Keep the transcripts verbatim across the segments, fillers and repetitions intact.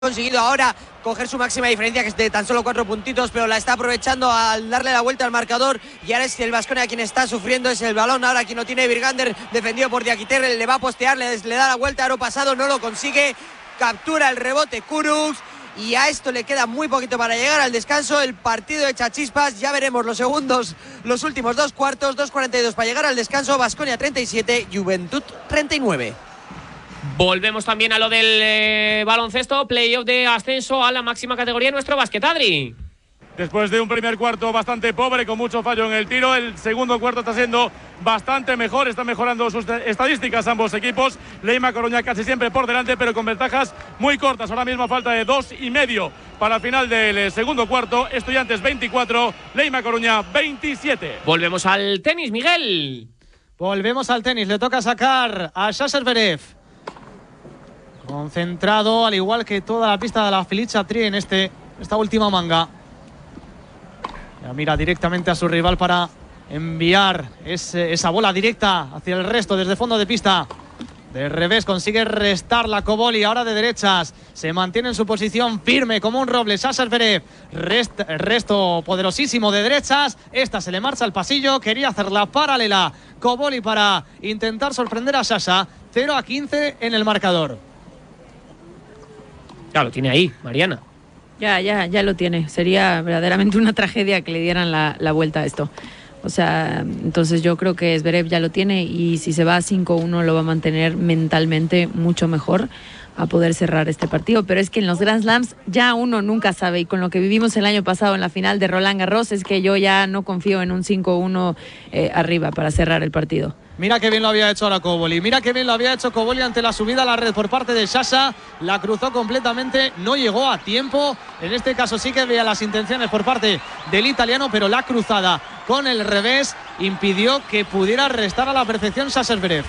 conseguido ahora coger su máxima diferencia, que es de tan solo cuatro puntitos, pero la está aprovechando al darle la vuelta al marcador. Y ahora es el Baskonia quien está sufriendo, es el balón ahora quien no tiene. Virgander, defendido por Diakiter, le va a postear, le, le da la vuelta, aro pasado, no lo consigue, captura el rebote Kurucs. Y a esto le queda muy poquito para llegar al descanso. El partido echa chispas, ya veremos los segundos, los últimos dos cuartos. Dos cuarenta y dos para llegar al descanso. Baskonia treinta y siete, Juventud treinta y nueve. Volvemos también a lo del eh, baloncesto, playoff de ascenso a la máxima categoría de nuestro básquet, Adri. Después de un primer cuarto bastante pobre, con mucho fallo en el tiro, el segundo cuarto está siendo bastante mejor, están mejorando sus estadísticas ambos equipos. Leima Coruña casi siempre por delante, pero con ventajas muy cortas. Ahora mismo falta de dos y medio para el final del segundo cuarto. Estudiantes veinticuatro, Leima Coruña veintisiete. Volvemos al tenis, Miguel. Volvemos al tenis, le toca sacar a Sasha Zverev. Concentrado, al igual que toda la pista de la Felicia Tri en este, esta última manga. Ya mira directamente a su rival para enviar ese, esa bola directa hacia el resto desde fondo de pista. De revés consigue restar la Coboli, ahora de derechas. Se mantiene en su posición firme como un roble. Sasha Zverev, Rest, resto poderosísimo de derechas. Esta se le marcha al pasillo, quería hacer la paralela. Coboli para intentar sorprender a Sasha. cero a quince en el marcador. Ya lo tiene ahí, Mariana. Ya, ya, ya lo tiene. Sería verdaderamente una tragedia que le dieran la, la vuelta a esto. O sea, entonces yo creo que Zverev ya lo tiene y si se va a cinco uno lo va a mantener mentalmente mucho mejor a poder cerrar este partido. Pero es que en los Grand Slams ya uno nunca sabe, y con lo que vivimos el año pasado en la final de Roland Garros es que yo ya no confío en un cinco uno eh, arriba para cerrar el partido. Mira qué bien lo había hecho ahora Coboli. Mira qué bien lo había hecho Coboli ante la subida a la red por parte de Sasha. La cruzó completamente, no llegó a tiempo. En este caso sí que veía las intenciones por parte del italiano, pero la cruzada con el revés impidió que pudiera restar a la perfección Sasha Zverev.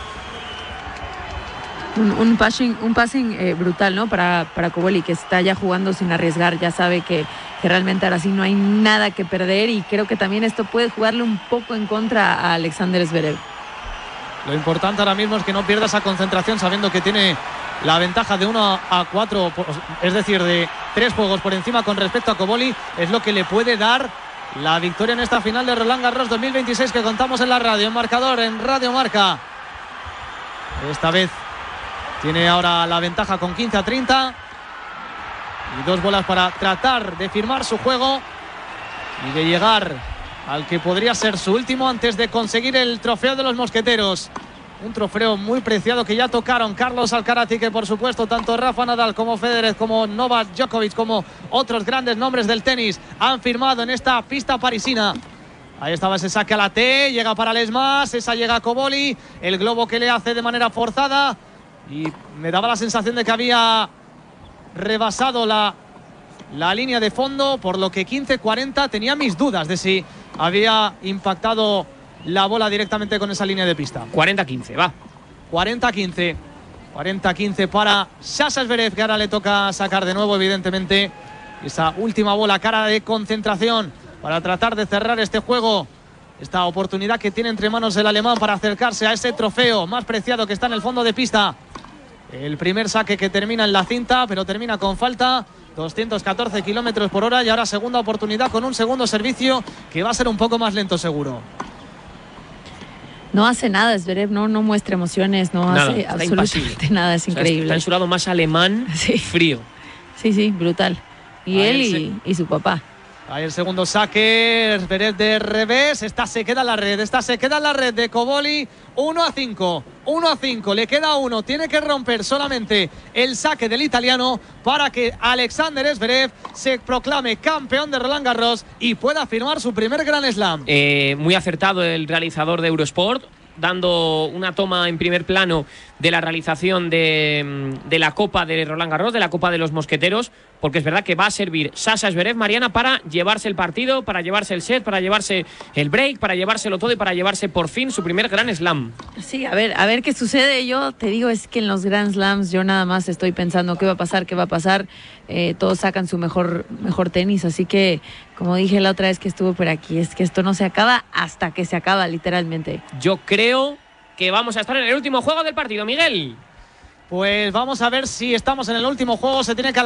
Un, un passing, un passing eh, brutal, ¿no? Para, para Coboli, que está ya jugando sin arriesgar. Ya sabe que, que realmente ahora sí no hay nada que perder, y creo que también esto puede jugarle un poco en contra a Alexander Zverev. Lo importante ahora mismo es que no pierda esa concentración, sabiendo que tiene la ventaja de uno a cuatro, es decir, de tres juegos por encima con respecto a Coboli. Es lo que le puede dar la victoria en esta final de Roland Garros dos mil veintiséis que contamos en la radio, en marcador, en Radio Marca. Esta vez tiene ahora la ventaja con quince a treinta. Y dos bolas para tratar de firmar su juego y de llegar al que podría ser su último antes de conseguir el trofeo de los mosqueteros. Un trofeo muy preciado que ya tocaron Carlos Alcaraz, y que por supuesto tanto Rafa Nadal como Federer, como Novak Djokovic, como otros grandes nombres del tenis han firmado en esta pista parisina. Ahí estaba ese saque a la T, llega para Lesmas, esa llega a Coboli, el globo que le hace de manera forzada, y me daba la sensación de que había rebasado la, la línea de fondo, por lo que quince cuarenta. Tenía mis dudas de si había impactado la bola directamente con esa línea de pista. cuarenta quince, va. cuarenta quince. cuarenta quince para Sasha Zverev, que ahora le toca sacar de nuevo, evidentemente, esa última bola, cara de concentración, para tratar de cerrar este juego. Esta oportunidad que tiene entre manos el alemán para acercarse a ese trofeo más preciado que está en el fondo de pista. El primer saque que termina en la cinta, pero termina con falta. doscientos catorce kilómetros por hora. Y ahora segunda oportunidad con un segundo servicio que va a ser un poco más lento, seguro. No hace nada Zverev, no, no muestra emociones, no nada, hace absolutamente impasible. nada, es o sea, increíble. está en su lado más alemán, sí. Frío. Sí, sí, brutal. Y Ahí él sí. y, y su papá. Ahí el segundo saque, Zverev de revés, esta se queda en la red, esta se queda en la red de Coboli. uno a cinco, uno a cinco, le queda uno, tiene que romper solamente el saque del italiano para que Alexander Zverev se proclame campeón de Roland Garros y pueda firmar su primer Grand Slam. Eh, muy acertado el realizador de Eurosport, dando una toma en primer plano de la realización de, de la Copa de Roland Garros, de la Copa de los Mosqueteros, porque es verdad que va a servir Sasha Zverev, Mariana, para llevarse el partido, para llevarse el set, para llevarse el break, para llevárselo todo y para llevarse por fin su primer Grand Slam. Sí, a ver, a ver qué sucede. Yo te digo, es que en los Grand Slams yo nada más estoy pensando qué va a pasar, qué va a pasar. Eh, todos sacan su mejor, mejor tenis, así que, como dije la otra vez que estuve por aquí, es que esto no se acaba hasta que se acaba, literalmente. Yo creo que vamos a estar en el último juego del partido, Miguel. Pues vamos a ver si estamos en el último juego. Se tiene que